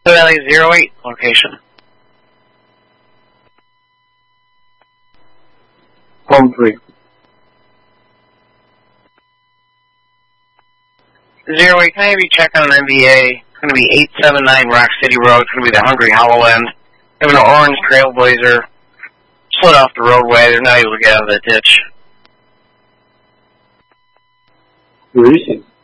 Valley 08 location. Home 3. 08, can I have you check on an MBA? It's going to be 879 Rock City Road. It's going to be the Hungry Hollow end. They have an orange Trailblazer. Slid off the roadway. They're not able to get out of the ditch. Where is it?